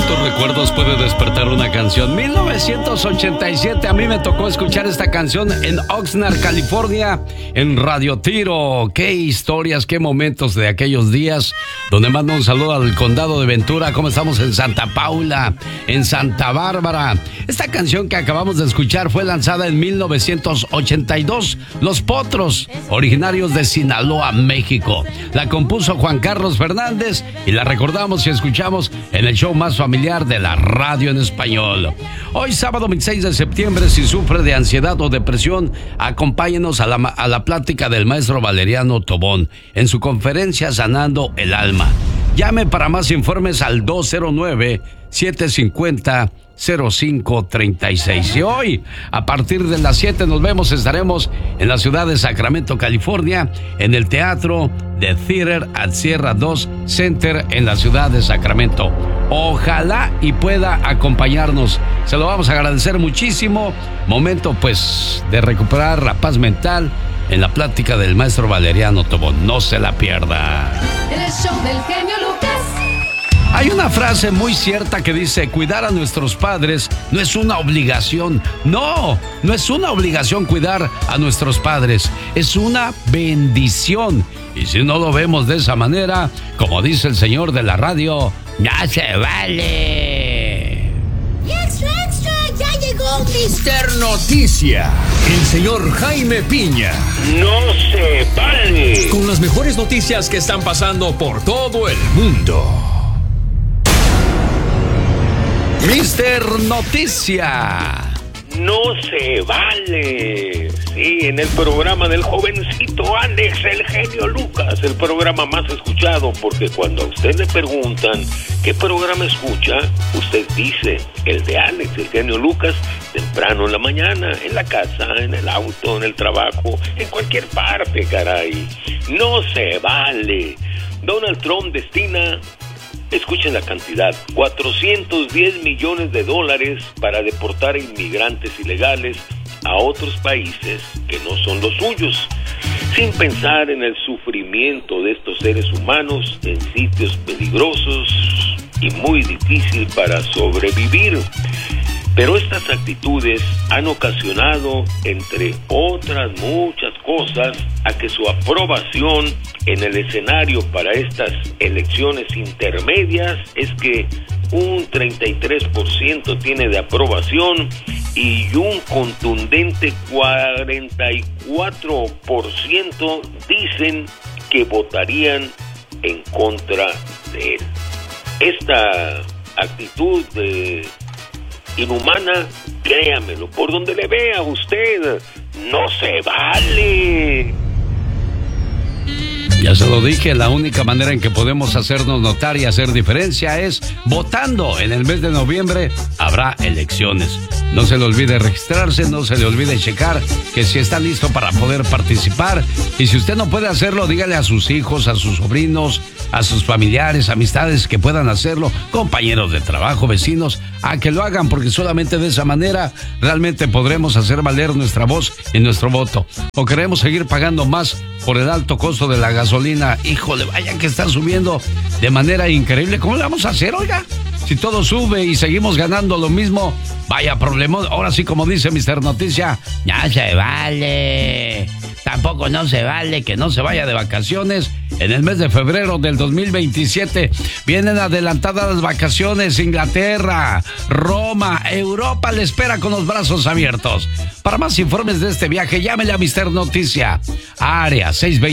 ¿Cuántos recuerdos puede despertar una canción? 1987, a mí me tocó escuchar esta canción en Oxnard, California, en Radio Tiro. Qué historias, qué momentos de aquellos días. Donde mando un saludo al condado de Ventura. ¿Cómo estamos en Santa Paula, en Santa Bárbara? Esta canción que acabamos de escuchar fue lanzada en 1982. Los Potros, originarios de Sinaloa, México. La compuso Juan Carlos Fernández y la recordamos y escuchamos en el show más familiar de la radio en español. Hoy, sábado 26 de septiembre, si sufre de ansiedad o depresión, acompáñenos a la plática del maestro Valeriano Tobón en su conferencia Sanando el Alma. Llame para más informes al 209-750-0536. Y hoy, a partir de las 7 nos vemos, estaremos en la ciudad de Sacramento, California, en el teatro The Theater at Sierra 2 Center en la ciudad de Sacramento. Ojalá y pueda acompañarnos. Se lo vamos a agradecer muchísimo. Momento pues de recuperar la paz mental en la plática del maestro Valeriano Tobón. No se la pierda. El show del genio Lucas. Hay una frase muy cierta que dice: cuidar a nuestros padres no es una obligación. No es una obligación cuidar a nuestros padres. Es una bendición. Y si no lo vemos de esa manera, como dice el señor de la radio, ya se vale. ¡Extra, extra! ¡Ya llegó Mister Noticia! El señor Jaime Piña. ¡No se vale! Con las mejores noticias que están pasando por todo el mundo. Mister Noticia. ¡No se vale! Sí, en el programa del jovencito Alex, el genio Lucas, el programa más escuchado, porque cuando a usted le preguntan qué programa escucha, usted dice el de Alex, el genio Lucas, temprano en la mañana, en la casa, en el auto, en el trabajo, en cualquier parte, caray. ¡No se vale! Donald Trump destina... Escuchen la cantidad, $410 millones para deportar a inmigrantes ilegales a otros países que no son los suyos, sin pensar en el sufrimiento de estos seres humanos en sitios peligrosos y muy difícil para sobrevivir. Pero estas actitudes han ocasionado, entre otras muchas cosas, a que su aprobación en el escenario para estas elecciones intermedias es que un 33% tiene de aprobación y un contundente 44% dicen que votarían en contra de él. Esta actitud inhumana, créamelo, por donde le vea usted, no se vale. Ya se lo dije, la única manera en que podemos hacernos notar y hacer diferencia es votando. En el mes de noviembre habrá elecciones. No se le olvide registrarse, no se le olvide checar que si está listo para poder participar. Y si usted no puede hacerlo, dígale a sus hijos, a sus sobrinos, a sus familiares, amistades que puedan hacerlo, compañeros de trabajo, vecinos, a que lo hagan, porque solamente de esa manera realmente podremos hacer valer nuestra voz y nuestro voto. O queremos seguir pagando más por el alto costo de la gasolina. Híjole, vaya que está subiendo de manera increíble. ¿Cómo le vamos a hacer, oiga? Si todo sube y seguimos ganando lo mismo, vaya problema. Ahora sí, como dice Mister Noticia, ya se vale. Tampoco no se vale que no se vaya de vacaciones en el mes de febrero del 2027. Vienen adelantadas las vacaciones. Inglaterra, Roma, Europa le espera con los brazos abiertos. Para más informes de este viaje, llámele a Mister Noticia. Área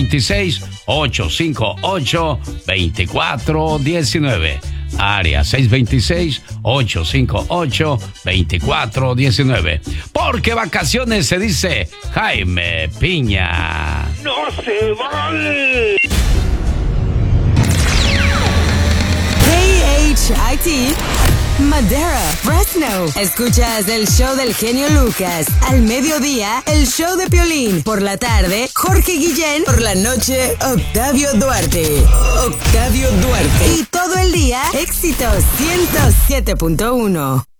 626-858-2419. Área 626-858-2419. Porque vacaciones se dice Jaime Piña. ¡No se vale! KHIT Madera, Fresno. Escuchas el show del genio Lucas. Al mediodía, el show de Piolín. Por la tarde, Jorge Guillén. Por la noche, Octavio Duarte. Octavio Duarte. Y todo el día, éxitos 107.1.